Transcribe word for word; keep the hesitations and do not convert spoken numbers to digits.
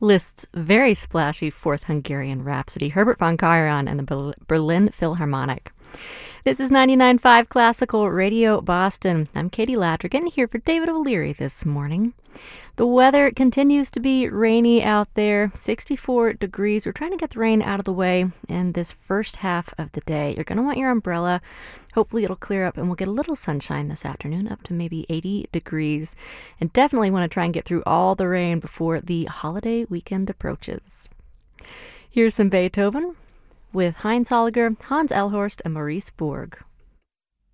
Liszt's very splashy Fourth Hungarian Rhapsody, Herbert von Karajan and the Berlin Philharmonic. This is ninety-nine point five Classical Radio Boston. I'm Katie Ladrigan here for David O'Leary this morning. The weather continues to be rainy out there, sixty-four degrees. We're trying to get the rain out of the way in this first half of the day. You're going to want your umbrella. Hopefully it'll clear up and we'll get a little sunshine this afternoon, up to maybe eighty degrees. And definitely want to try and get through all the rain before the holiday weekend approaches. Here's some Beethoven with Heinz Holliger, Hans Elhorst, and Maurice Borg.